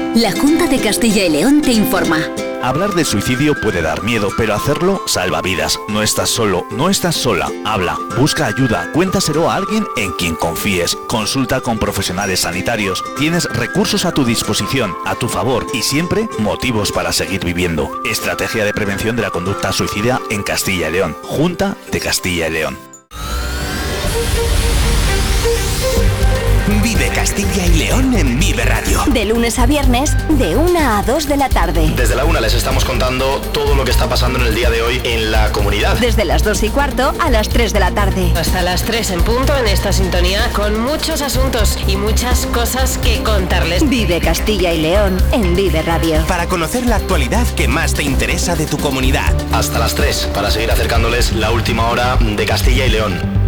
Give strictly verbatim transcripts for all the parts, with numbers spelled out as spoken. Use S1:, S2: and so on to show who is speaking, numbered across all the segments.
S1: La Junta de Castilla y León te informa.
S2: Hablar de suicidio puede dar miedo, pero hacerlo salva vidas. No estás solo, no estás sola. Habla, busca ayuda, cuéntaselo a alguien en quien confíes. Consulta con profesionales sanitarios. Tienes recursos a tu disposición, a tu favor y siempre motivos para seguir viviendo. Estrategia de prevención de la conducta suicida en Castilla y León. Junta de Castilla y León.
S3: Vive Castilla y León en Vive Radio.
S1: De lunes a viernes, de una a dos de la tarde.
S4: Desde la una les estamos contando todo lo que está pasando en el día de hoy en la comunidad.
S1: Desde las dos y cuarto a las tres de la tarde.
S5: Hasta las tres en punto en esta sintonía, con muchos asuntos y muchas cosas que contarles.
S1: Vive Castilla y León en Vive Radio.
S3: Para conocer la actualidad que más te interesa de tu comunidad.
S4: Hasta las tres, para seguir acercándoles la última hora de Castilla y León.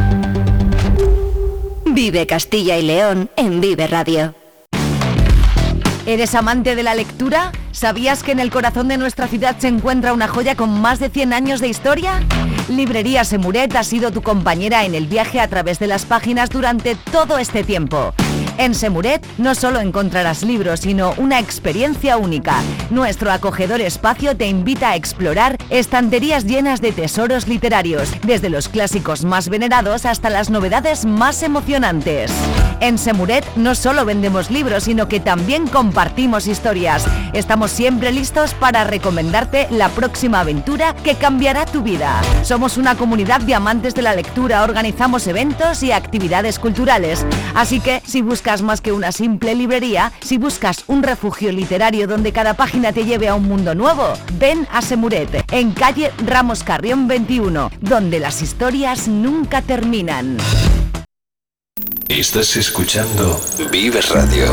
S1: Vive Castilla y León en Vive Radio.
S6: ¿Eres amante de la lectura? ¿Sabías que en el corazón de nuestra ciudad se encuentra una joya con más de cien años de historia? Librería Semuret ha sido tu compañera en el viaje a través de las páginas durante todo este tiempo. En Semuret no solo encontrarás libros, sino una experiencia única. Nuestro acogedor espacio te invita a explorar estanterías llenas de tesoros literarios, desde los clásicos más venerados hasta las novedades más emocionantes. En Semuret no solo vendemos libros, sino que también compartimos historias. Estamos siempre listos para recomendarte la próxima aventura que cambiará tu vida. Somos una comunidad de amantes de la lectura, organizamos eventos y actividades culturales. Así que si buscas más que una simple librería, si buscas un refugio literario donde cada página te lleve a un mundo nuevo, ven a Semuret, en calle Ramos Carrión veintiuno, donde las historias nunca terminan.
S7: Estás escuchando Vive Radio.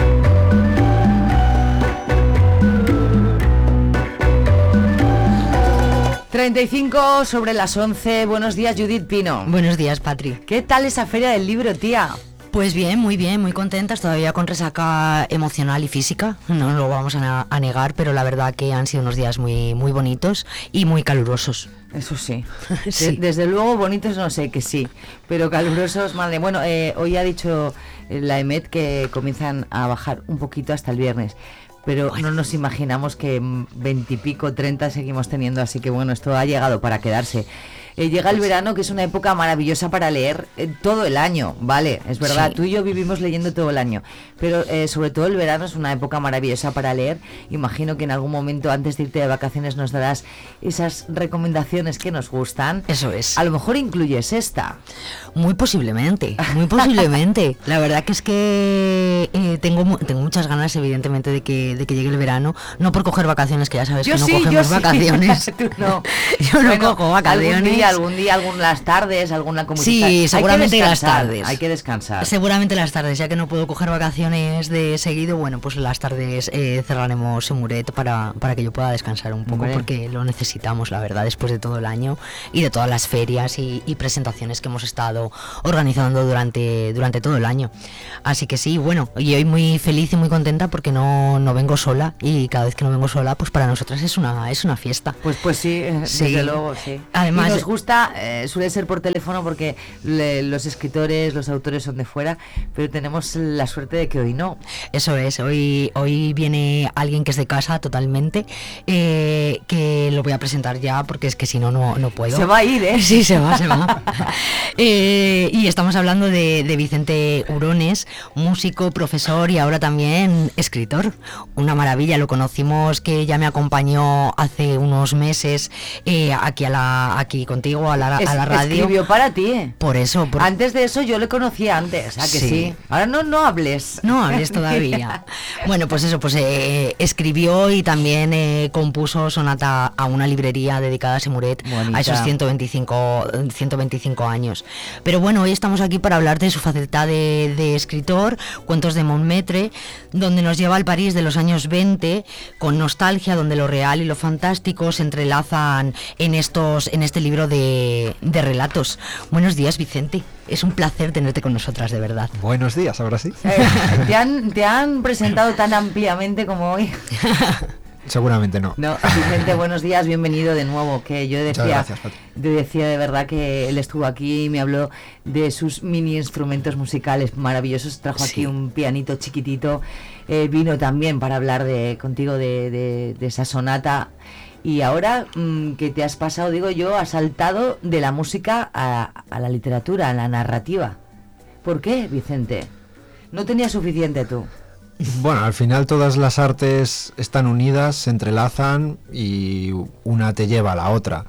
S6: treinta y cinco sobre las once. Buenos días, Judith Pino.
S8: Buenos días, Patri.
S6: ¿Qué tal esa feria del libro, tía?
S8: Pues bien, muy bien, muy contentas, todavía con resaca emocional y física, no lo vamos a, a negar, pero la verdad que han sido unos días muy, muy bonitos y muy calurosos.
S6: Eso sí.
S8: sí.
S6: De, desde luego bonitos no sé que sí, pero calurosos, madre. Bueno, eh, hoy ha dicho la EMET que comienzan a bajar un poquito hasta el viernes. Pero bueno, no nos imaginamos que veintipico, treinta seguimos teniendo, así que bueno, esto ha llegado para quedarse. Eh, llega el verano, que es una época maravillosa para leer eh, todo el año, ¿vale? Es verdad, sí. Tú y yo vivimos leyendo todo el año, pero eh, sobre todo el verano es una época maravillosa para leer. Imagino que en algún momento antes de irte de vacaciones nos darás esas recomendaciones que nos gustan.
S8: Eso es.
S6: A lo mejor incluyes esta.
S8: Muy posiblemente, muy posiblemente. La verdad que es que eh, tengo, tengo muchas ganas, evidentemente, de que, de que llegue el verano. No por coger vacaciones, que ya sabes
S6: yo
S8: que no
S6: sí,
S8: cogemos
S6: yo
S8: vacaciones.
S6: Sí. Tú no.
S8: Yo no bueno, cojo vacaciones.
S6: Algún día, algún día, algunas tardes, alguna comunidad.
S8: Sí, seguramente las tardes.
S6: Hay que descansar.
S8: Seguramente las tardes, ya que no puedo coger vacaciones de seguido, bueno, pues las tardes eh, cerraremos Semuret para, para que yo pueda descansar un poco, vale. Porque lo necesitamos, la verdad, después de todo el año y de todas las ferias y, y presentaciones que hemos estado organizando durante, durante todo el año. Así que sí, bueno, y hoy muy feliz y muy contenta porque no, no vengo sola, y cada vez que no vengo sola, pues para nosotras es una, es una fiesta.
S6: Pues pues sí,
S8: sí.
S6: Desde luego, sí.
S8: Además,
S6: y nos gusta, eh, suele ser por teléfono porque le, los escritores, los autores son de fuera, pero tenemos la suerte de que hoy no.
S8: Eso es, hoy, hoy viene alguien que es de casa totalmente, eh, que lo voy a presentar ya porque es que si no, no, no puedo.
S6: Se va a ir, ¿eh?
S8: Sí, se va, se va. eh, y estamos hablando de, de Vicente Hurones, músico, profesor y ahora también escritor. Una maravilla, lo conocimos, que ya me acompañó hace unos meses eh, aquí a la aquí contigo a la, a la radio.
S6: Escribió para ti, ¿eh?
S8: Por eso. Por...
S6: Antes de eso yo le conocía antes, ¿a que sí? sí? Ahora no, no hables.
S8: No hables todavía. Bueno, pues eso, pues eh, escribió y también eh, compuso sonata a una librería dedicada a Semuret. Bonita. A esos ciento veinticinco años. Pero bueno, hoy estamos aquí para hablar de su faceta de, de escritor, Cuentos de Montmartre, donde nos lleva al París de los años veinte, con nostalgia, donde lo real y lo fantástico se entrelazan en estos en este libro de, de relatos. Buenos días, Vicente. Es un placer tenerte con nosotras, de verdad.
S9: Buenos días, ahora sí.
S6: Eh, ¿te, han, ¿Te han presentado tan ampliamente como hoy?
S9: seguramente no.
S6: No, Vicente, buenos días, bienvenido de nuevo. Que yo decía,
S9: gracias,
S6: yo decía de verdad que él estuvo aquí y me habló de sus mini instrumentos musicales maravillosos. Trajo sí. aquí un pianito chiquitito. Eh, vino también para hablar de contigo de, de, de esa sonata. Y ahora mmm, que te has pasado, digo yo, has saltado de la música a, a la literatura, a la narrativa. ¿Por qué, Vicente? ¿No tenías suficiente tú?
S9: Bueno, al final todas las artes están unidas, se entrelazan y una te lleva a la otra.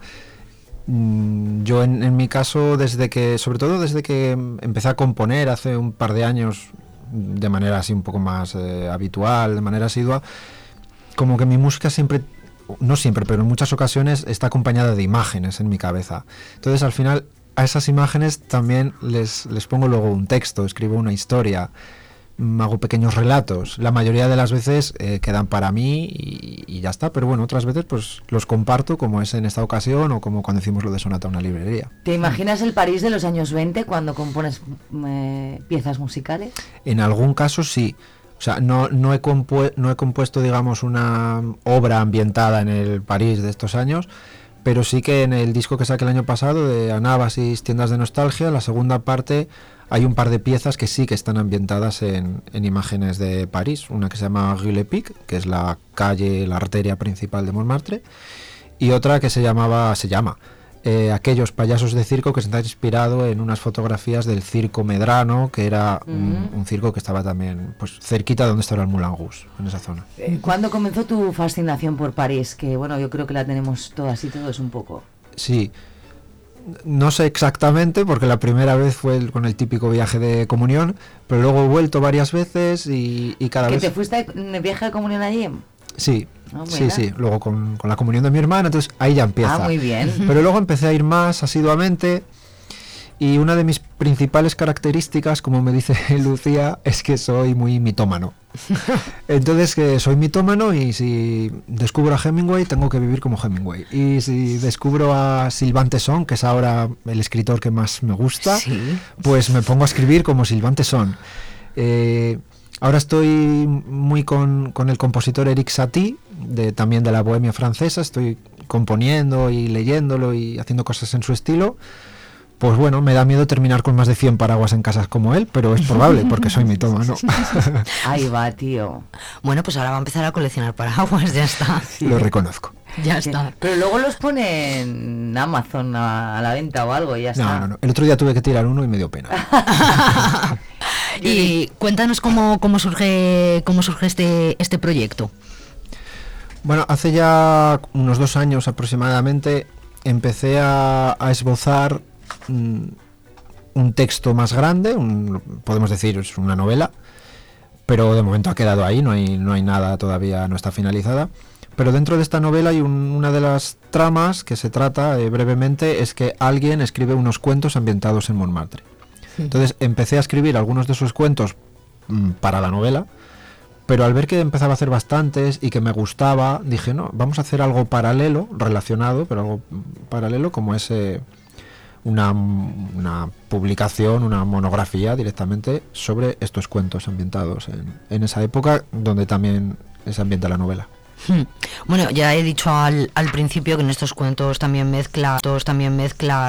S9: Yo en, en mi caso, desde que, sobre todo desde que empecé a componer hace un par de años, de manera así un poco más eh, habitual, de manera asidua, como que mi música siempre, no siempre, pero en muchas ocasiones está acompañada de imágenes en mi cabeza. Entonces al final a esas imágenes también les, les pongo luego un texto, escribo una historia, hago pequeños relatos. La mayoría de las veces eh, quedan para mí y, y ya está, pero bueno, otras veces pues los comparto, como es en esta ocasión o como cuando hicimos lo de Sonata a una librería.
S6: ¿Te imaginas el París de los años veinte cuando compones eh, piezas musicales?
S9: En algún caso sí. O sea, no, no, he compu- no he compuesto, digamos, una obra ambientada en el París de estos años, pero sí que en el disco que saqué el año pasado de Anábasis, Tiendas de Nostalgia, la segunda parte, hay un par de piezas que sí que están ambientadas en, en imágenes de París. Una que se llama Rue Le Pic, que es la calle, la arteria principal de Montmartre, y otra que se llamaba, se llama eh, Aquellos payasos de circo, que está inspirado en unas fotografías del Circo Medrano, que era uh-huh. un, un circo que estaba también pues cerquita de donde estaba el Moulin Rouge, en esa zona.
S6: ¿Cuándo comenzó tu fascinación por París? Que bueno, yo creo que la tenemos todas y todos un poco.
S9: Sí. No sé exactamente, porque la primera vez fue el, con el típico viaje de comunión, pero luego he vuelto varias veces y, y cada
S6: ¿Que
S9: vez...
S6: ¿Que te fuiste de viaje de comunión allí?
S9: Sí, oh, sí, sí, luego con, con la comunión de mi hermana, entonces ahí ya empieza.
S6: Ah, muy bien.
S9: Pero luego empecé a ir más asiduamente y una de mis principales características, como me dice Lucía, es que soy muy mitómano. Entonces que soy mitómano y si descubro a Hemingway tengo que vivir como Hemingway, y si descubro a Sylvain Tesson, que es ahora el escritor que más me gusta, ¿sí? Pues me pongo a escribir como Sylvain Tesson. eh, ahora estoy muy con, con el compositor Eric Satie, de, también de la Bohemia francesa, estoy componiendo y leyéndolo y haciendo cosas en su estilo. Pues bueno, me da miedo terminar con más de cien paraguas en casas como él, pero es probable porque soy mitómano.
S6: Ahí va, tío.
S8: Bueno, pues ahora va a empezar a coleccionar paraguas, ya está.
S9: Sí. Lo reconozco.
S8: Ya está.
S6: Pero luego los pone en Amazon a, a la venta o algo y ya está.
S9: No, no, no. El otro día tuve que tirar uno y me dio pena.
S8: Y cuéntanos cómo, cómo surge cómo surge este, este proyecto.
S9: Bueno, hace ya unos dos años aproximadamente empecé a, a esbozar un texto más grande, un, podemos decir es una novela, pero de momento ha quedado ahí, no hay, no hay nada todavía, no está finalizada. Pero dentro de esta novela hay un, una de las tramas que se trata eh, brevemente, es que alguien escribe unos cuentos ambientados en Montmartre. Sí. Entonces empecé a escribir algunos de esos cuentos mm, para la novela, pero al ver que empezaba a hacer bastantes y que me gustaba, dije, no, vamos a hacer algo paralelo, relacionado, pero algo paralelo como ese... Una, una publicación, una monografía directamente sobre estos cuentos ambientados en, en esa época donde también se ambienta la novela.
S8: Hmm. Bueno, ya he dicho al, al principio que en estos cuentos también mezcla, todos también mezcla